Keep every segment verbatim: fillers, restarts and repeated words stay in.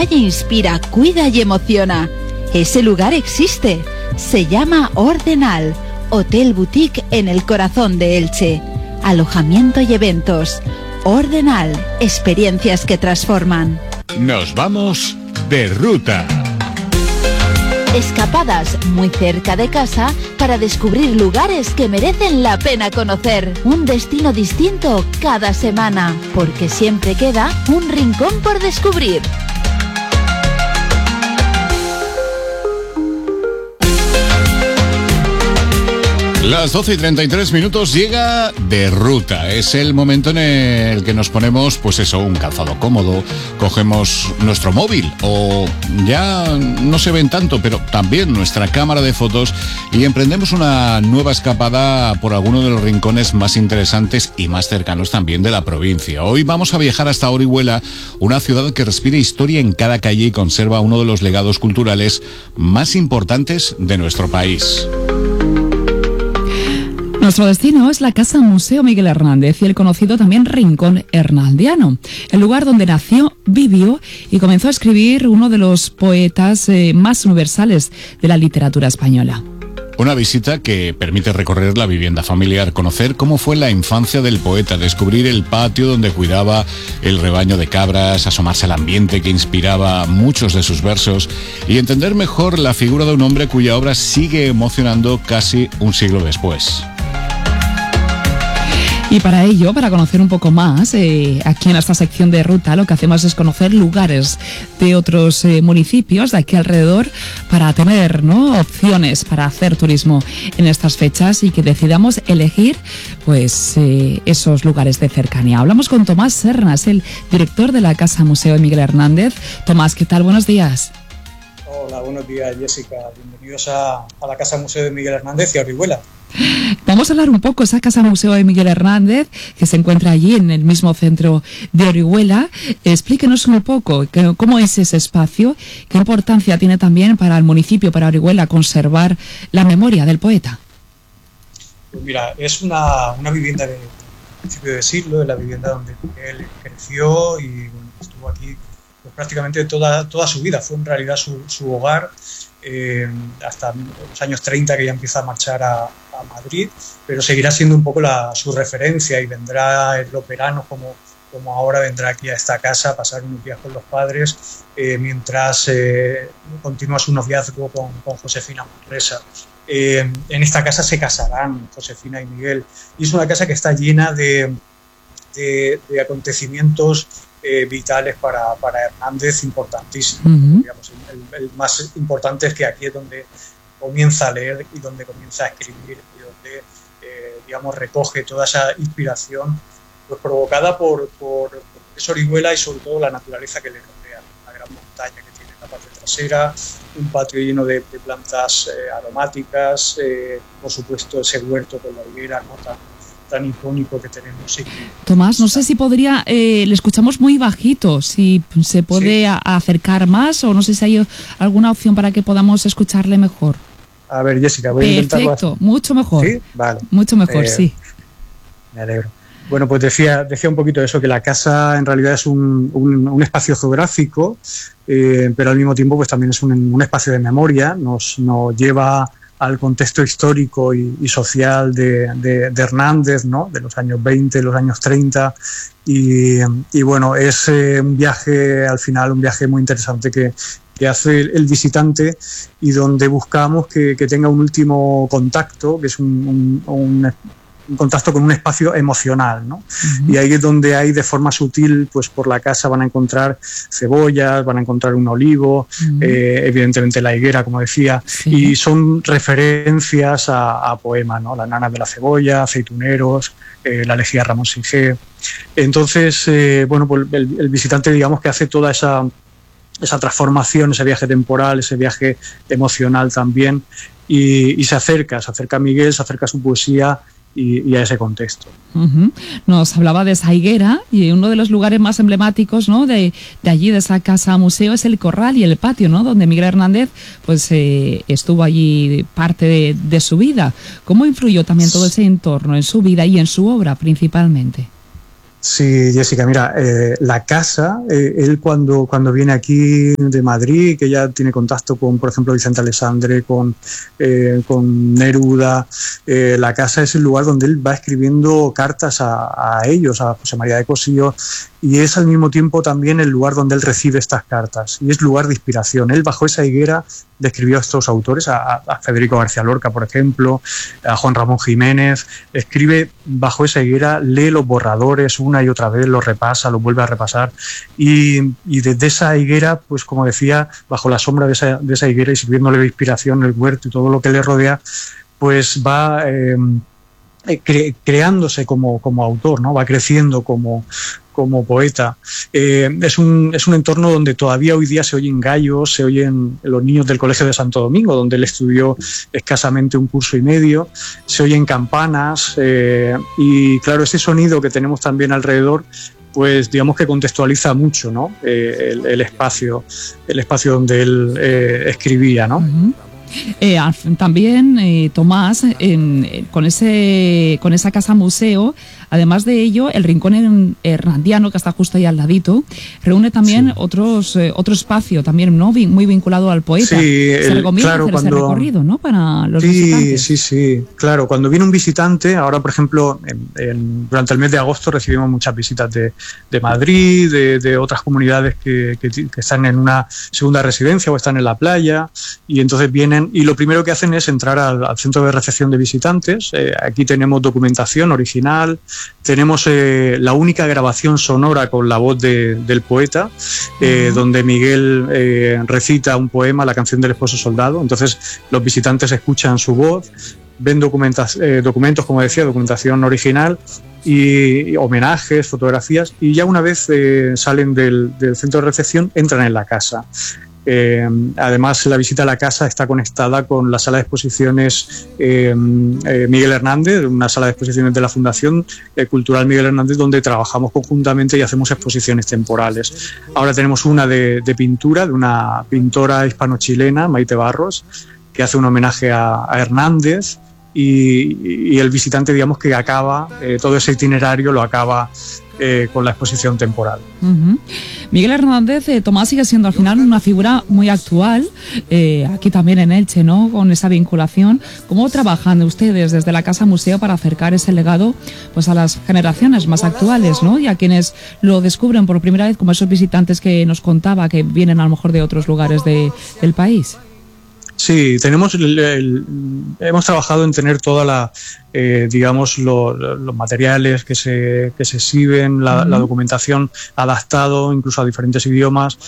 acompaña, inspira, cuida y emociona. Ese lugar existe. Se llama Ordenal, Hotel Boutique en el corazón de Elche. Alojamiento y eventos. Ordenal, experiencias que transforman. Nos vamos de ruta. Escapadas muy cerca de casa para descubrir lugares que merecen la pena conocer. Un destino distinto cada semana, porque siempre queda un rincón por descubrir. Las doce y treinta y tres minutos, llega De Ruta. Es el momento en el que nos ponemos, pues eso, un calzado cómodo, cogemos nuestro móvil o ya no se ven tanto, pero también nuestra cámara de fotos y emprendemos una nueva escapada por alguno de los rincones más interesantes y más cercanos también de la provincia. Hoy vamos a viajar hasta Orihuela, una ciudad que respira historia en cada calle y conserva uno de los legados culturales más importantes de nuestro país. Nuestro destino es la Casa Museo Miguel Hernández y el conocido también Rincón Hernaldiano, el lugar donde nació, vivió y comenzó a escribir uno de los poetas eh, más universales de la literatura española. Una visita que permite recorrer la vivienda familiar, conocer cómo fue la infancia del poeta, descubrir el patio donde cuidaba el rebaño de cabras, asomarse al ambiente que inspiraba muchos de sus versos y entender mejor la figura de un hombre cuya obra sigue emocionando casi un siglo después. Y para ello, para conocer un poco más, eh, aquí en esta sección de ruta lo que hacemos es conocer lugares de otros eh, municipios de aquí alrededor para tener, ¿no?, opciones para hacer turismo en estas fechas y que decidamos elegir pues eh, esos lugares de cercanía. Hablamos con Tomás Sernas, el director de la Casa Museo de Miguel Hernández. Tomás, ¿qué tal? Buenos días. Hola, buenos días, Jessica. Bienvenidos a, a la Casa Museo de Miguel Hernández y a Orihuela. Vamos a hablar un poco de esa Casa Museo de Miguel Hernández, que se encuentra allí en el mismo centro de Orihuela. Explíquenos un poco cómo es ese espacio, qué importancia tiene también para el municipio, para Orihuela, conservar la memoria del poeta. Pues mira, es una, una vivienda de principio de siglo, es la vivienda donde él creció y bueno, estuvo aquí pues, prácticamente toda, toda su vida. Fue en realidad su, su hogar. Eh, hasta los años treinta, que ya empieza a marchar a, a Madrid, pero seguirá siendo un poco la, su referencia y vendrá en los veranos como, como ahora vendrá aquí a esta casa a pasar unos días con los padres eh, mientras eh, continúa su noviazgo con, con Josefina Manresa. Eh, en esta casa se casarán Josefina y Miguel y es una casa que está llena de, de, de acontecimientos Eh, vitales para, para Hernández, importantísimos. Uh-huh. Digamos, el, el más importante es que aquí es donde comienza a leer y donde comienza a escribir y donde eh, digamos, recoge toda esa inspiración pues, provocada por, por, por Orihuela y sobre todo la naturaleza que le rodea, la gran montaña que tiene en la parte trasera, un patio lleno de, de plantas eh, aromáticas, eh, por supuesto ese huerto con la higuera, ¿no?, tan, tan icónico que tenemos. Tomás, no sé si podría, eh, le escuchamos muy bajito, si se puede sí. a, a acercar más o no sé si hay alguna opción para que podamos escucharle mejor. A ver, Jessica, voy a intentarlo. Perfecto, mucho mejor. ¿Sí? Vale. Mucho mejor, eh, sí. Me alegro. Bueno, pues decía, decía un poquito eso, que la casa en realidad es un, un, un espacio geográfico, eh, pero al mismo tiempo pues también es un, un espacio de memoria, nos, nos lleva al contexto histórico y, y social de, de, de Hernández, ¿no?, de los años veinte, los años treinta, y, y bueno, es eh, un viaje, al final, un viaje muy interesante que, que hace el, el visitante y donde buscamos que, que tenga un último contacto, que es un, un, un un contacto con un espacio emocional, ¿no? Uh-huh. Y ahí es donde hay de forma sutil, pues por la casa van a encontrar cebollas, van a encontrar un olivo, uh-huh. eh, evidentemente la higuera, como decía, sí. Y son referencias a, a poemas, ¿no? La nana de la cebolla, aceituneros, eh, la elegía Ramón Singé. Entonces, eh, bueno, pues el, el visitante, digamos, que hace toda esa esa transformación, ese viaje temporal, ese viaje emocional también, y, y se acerca, se acerca a Miguel, se acerca a su poesía Y, y a ese contexto. Uh-huh. Nos hablaba de esa higuera y uno de los lugares más emblemáticos, ¿no?, de, de allí, de esa casa museo, es el corral y el patio, ¿no?, donde Miguel Hernández pues eh, estuvo allí parte de, de su vida. ¿Cómo influyó también todo ese entorno en su vida y en su obra principalmente? Sí, Jessica, mira, eh, la casa, eh, él cuando, cuando viene aquí de Madrid, que ya tiene contacto con, por ejemplo, Vicente Alessandre, con, eh, con Neruda, eh, la casa es el lugar donde él va escribiendo cartas a, a ellos, a José María de Cossío, y es al mismo tiempo también el lugar donde él recibe estas cartas, y es lugar de inspiración. Él bajo esa higuera describió a estos autores, a, a Federico García Lorca, por ejemplo, a Juan Ramón Jiménez, escribe bajo esa higuera, lee los borradores una y otra vez, los repasa, los vuelve a repasar, y, y desde esa higuera, pues como decía, bajo la sombra de esa, de esa higuera y sirviéndole de inspiración el huerto y todo lo que le rodea, pues va eh, cre creándose como, como autor, ¿no? Va creciendo como, como poeta. Eh, es, un, es un entorno donde todavía hoy día se oyen gallos, se oyen los niños del Colegio de Santo Domingo, donde él estudió escasamente un curso y medio, se oyen campanas, eh, y claro, ese sonido que tenemos también alrededor, pues digamos que contextualiza mucho, ¿no? Eh, el, el espacio, el espacio donde él eh, escribía, ¿no? Uh-huh. Eh, también eh, Tomás, en, con, ese, con esa casa museo, además de ello, el Rincón Hernandiano, que está justo ahí al ladito, reúne también sí. otros eh, otro espacio también, ¿no? Muy vinculado al poeta. Sí, Se el, recomienda claro, hacer cuando, ese recorrido, ¿no? Para los sí, visitantes. Sí, sí, claro. Cuando viene un visitante, ahora por ejemplo, en, en, durante el mes de agosto recibimos muchas visitas de, de Madrid, de, de otras comunidades que, que, que están en una segunda residencia o están en la playa, y entonces vienen y lo primero que hacen es entrar al, al centro de recepción de visitantes. Eh, aquí tenemos documentación original, tenemos eh, la única grabación sonora con la voz de, del poeta, eh, uh-huh. donde Miguel eh, recita un poema, la canción del esposo soldado. Entonces los visitantes escuchan su voz, ven eh, documentos, como decía, documentación original y, y homenajes, fotografías, y ya una vez eh, salen del, del centro de recepción entran en la casa. Eh, además, la visita a la casa está conectada con la sala de exposiciones eh, eh, Miguel Hernández, una sala de exposiciones de la Fundación eh, Cultural Miguel Hernández, donde trabajamos conjuntamente y hacemos exposiciones temporales. Ahora tenemos una de, de pintura, de una pintora hispano-chilena, Maite Barros, que hace un homenaje a, a Hernández, y, y el visitante, digamos, que acaba, eh, todo ese itinerario lo acaba Eh, con la exposición temporal. Uh-huh. Miguel Hernández, eh, Tomás, sigue siendo al final una figura muy actual, eh, aquí también en Elche, ¿no? Con esa vinculación. ¿Cómo trabajan ustedes desde la Casa Museo para acercar ese legado, pues, a las generaciones más actuales, ¿no? Y a quienes lo descubren por primera vez, como esos visitantes que nos contaba, que vienen a lo mejor de otros lugares de, del país? Sí, tenemos el, el, hemos trabajado en tener toda la, eh, digamos, lo, los materiales que se, que se exhiben, la, uh-huh. la documentación adaptado incluso a diferentes idiomas,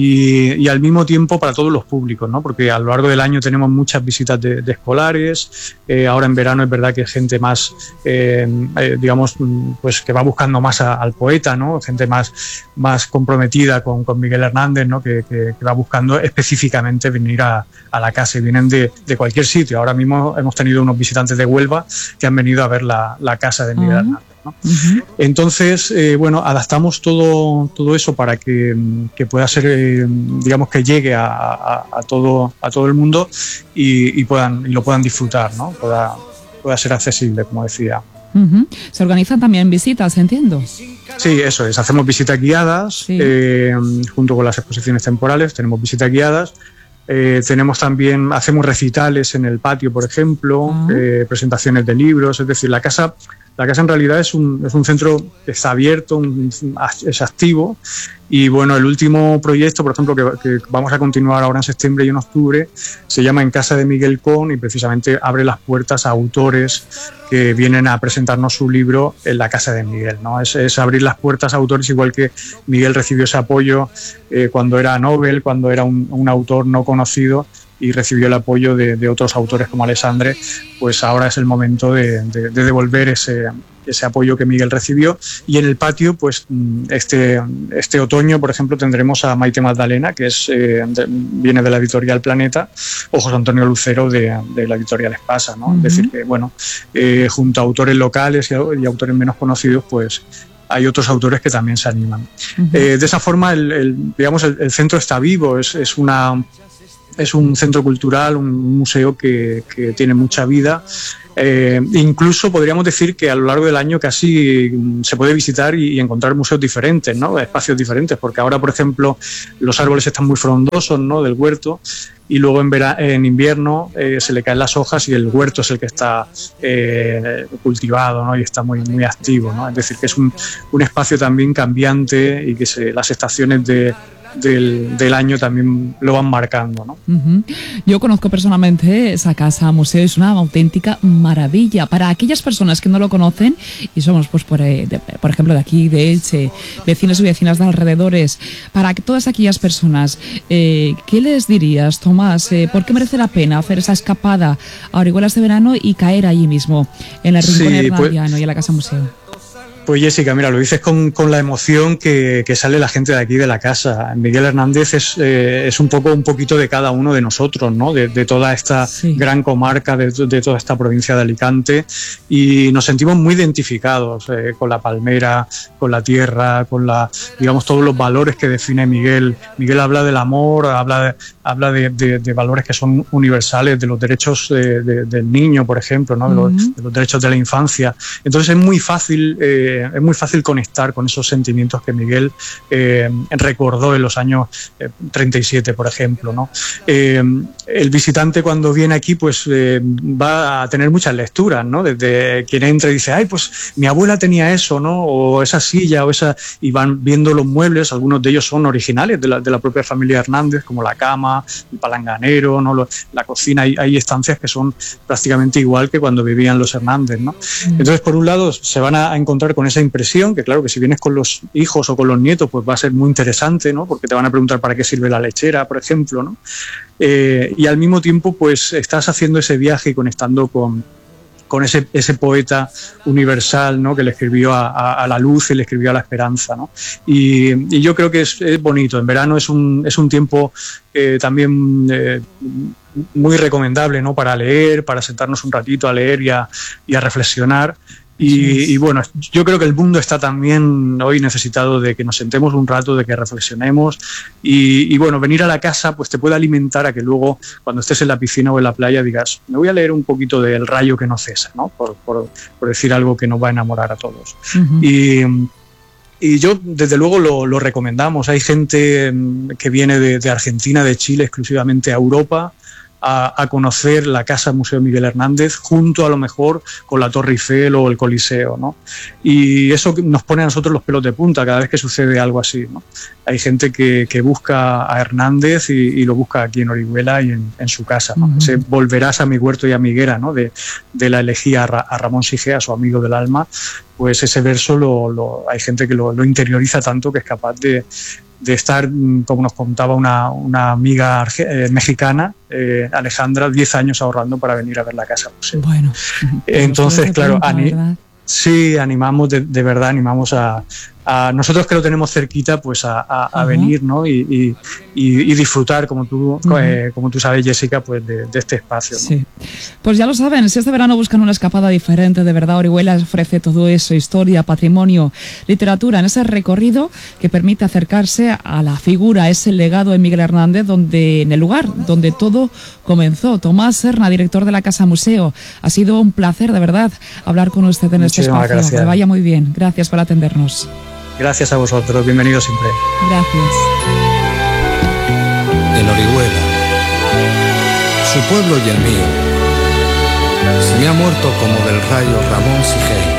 y, y al mismo tiempo para todos los públicos, ¿no? Porque a lo largo del año tenemos muchas visitas de, de escolares, eh, ahora en verano es verdad que hay gente más, eh, eh, digamos, pues que va buscando más a, al poeta, ¿no? Gente más, más comprometida con, con Miguel Hernández, ¿no? Que, que, que va buscando específicamente venir a, a la casa, y vienen de, de cualquier sitio. Ahora mismo hemos tenido unos visitantes de Huelva que han venido a ver la, la casa de Miguel uh-huh. Hernández, ¿no? Uh-huh. Entonces, eh, bueno, adaptamos todo, todo eso para que, que pueda ser, eh, digamos, que llegue a, a, a, todo, a todo el mundo y, y, puedan, y lo puedan disfrutar, ¿no? Pueda, pueda ser accesible, como decía. Uh-huh. Se organizan también visitas, entiendo. Sí, eso es. Hacemos visitas guiadas, sí. eh, junto con las exposiciones temporales, tenemos visitas guiadas. Eh, tenemos también, hacemos recitales en el patio, por ejemplo, uh-huh. eh, presentaciones de libros, es decir, la casa, la casa en realidad es un, es un centro que está abierto, un, es activo, y bueno, el último proyecto, por ejemplo, que, que vamos a continuar ahora en septiembre y en octubre, se llama En Casa de Miguel Con, y precisamente abre las puertas a autores que vienen a presentarnos su libro en la Casa de Miguel, ¿no? Es, es abrir las puertas a autores, igual que Miguel recibió ese apoyo eh, cuando era Nobel, cuando era un, un autor no conocido, y recibió el apoyo de, de otros autores como Alessandre, pues ahora es el momento de, de, de devolver ese, ese apoyo que Miguel recibió. Y en el patio, pues este, este otoño, por ejemplo, tendremos a Maite Magdalena, que es, eh, de, viene de la editorial Planeta, o José Antonio Lucero de, de la editorial Espasa, ¿no? Uh-huh. Es decir, que bueno, eh, junto a autores locales y, y autores menos conocidos, pues hay otros autores que también se animan. Uh-huh. Eh, de esa forma, el, el, digamos, el, el centro está vivo, es, es una... es un centro cultural, un museo que, que tiene mucha vida. Eh, incluso podríamos decir que a lo largo del año casi se puede visitar y, y encontrar museos diferentes, ¿no? Espacios diferentes, porque ahora, por ejemplo, los árboles están muy frondosos, ¿no? Del huerto, y luego en, vera, en invierno eh, se le caen las hojas y el huerto es el que está eh, cultivado, ¿no? Y está muy, muy activo, ¿no? Es decir, que es un, un espacio también cambiante y que se, las estaciones de Del, del año también lo van marcando, ¿no? Uh-huh. Yo conozco personalmente esa casa museo, es una auténtica maravilla. Para aquellas personas que no lo conocen, y somos, pues por, eh, de, por ejemplo, de aquí, de Elche, vecinos y vecinas de alrededores, para que todas aquellas personas, eh, ¿qué les dirías, Tomás? Eh, ¿Por qué merece la pena hacer esa escapada a Orihuela de verano y caer allí mismo, en el Rincón sí, Hernandiano pues... y en la casa museo? Pues Jessica, mira, lo dices con, con la emoción que, que sale la gente de aquí de la casa. Miguel Hernández es, eh, es un poco un poquito de cada uno de nosotros, ¿no? De, de toda esta sí. gran comarca, de, de toda esta provincia de Alicante, y nos sentimos muy identificados eh, con la palmera, con la tierra, con la, digamos, todos los valores que define Miguel. Miguel habla del amor, habla de, habla de, de, de valores que son universales, de los derechos de, de, del niño, por ejemplo, ¿no? De, uh-huh. los, de los derechos de la infancia. Entonces es muy fácil. Eh, Es muy fácil conectar con esos sentimientos que Miguel eh, recordó en los años eh, treinta y siete, por ejemplo, ¿no? Eh, el visitante cuando viene aquí pues eh, va a tener muchas lecturas, ¿no? Desde quien entra y dice, ay, pues mi abuela tenía eso, ¿no? O esa silla, o esa... Y van viendo los muebles, algunos de ellos son originales de la, de la propia familia Hernández, como la cama, el palanganero, ¿no? La cocina. Hay, hay estancias que son prácticamente igual que cuando vivían los Hernández, ¿no? Entonces, por un lado, se van a encontrar con esa impresión, que claro que si vienes con los hijos o con los nietos pues va a ser muy interesante, ¿no? Porque te van a preguntar para qué sirve la lechera, por ejemplo, ¿no? Eh, y al mismo tiempo pues estás haciendo ese viaje y conectando con, con ese, ese poeta universal, ¿no? Que le escribió a, a, a la luz y le escribió a la esperanza, ¿no? Y, y yo creo que es, es bonito. En verano es un, es un tiempo eh, también eh, muy recomendable, ¿no? Para leer, para sentarnos un ratito a leer y a, y a reflexionar. Y, y bueno, yo creo que el mundo está también hoy necesitado de que nos sentemos un rato, de que reflexionemos y, y bueno, venir a la casa pues te puede alimentar a que luego cuando estés en la piscina o en la playa digas, me voy a leer un poquito del Rayo que no cesa, ¿no? Por, por, por decir algo que nos va a enamorar a todos. Uh-huh. Y... Y yo, desde luego, lo, lo recomendamos. Hay gente que viene de, de Argentina, de Chile, exclusivamente a Europa, a, a conocer la Casa Museo Miguel Hernández, junto a lo mejor con la Torre Eiffel o el Coliseo, ¿no? Y eso nos pone a nosotros los pelos de punta cada vez que sucede algo así, ¿no? Hay gente que, que busca a Hernández y, y lo busca aquí en Orihuela y en, en su casa, ¿no? Uh-huh. Ese volverás a mi huerto y a mi higuera, ¿no? De, de la elegía a, Ra, a Ramón Sigea, su amigo del alma. Pues ese verso lo, lo, hay gente que lo, lo interioriza tanto que es capaz de, de estar, como nos contaba una, una amiga eh, mexicana, eh, Alejandra, diez años ahorrando para venir a ver la casa museo. Bueno, entonces, claro, ani sí, animamos, de, de verdad, animamos a, a nosotros que lo tenemos cerquita, pues a, a, a uh-huh. venir, ¿no? Y, y, y, y disfrutar, como tú, uh-huh. eh, como tú sabes, Jessica, pues de, de este espacio, ¿no? Sí. Pues ya lo saben, si este verano buscan una escapada diferente, de verdad, Orihuela ofrece todo eso, historia, patrimonio, literatura, en ese recorrido que permite acercarse a la figura, a ese legado de Miguel Hernández, donde, en el lugar donde todo comenzó. Tomás Serna, director de la Casa Museo, ha sido un placer, de verdad, hablar con usted en este espacio. Gracias. Que vaya muy bien. Gracias por atendernos. Gracias a vosotros, bienvenidos siempre. Gracias. En Orihuela, su pueblo y el mío, se me ha muerto como del rayo Ramón Sigea.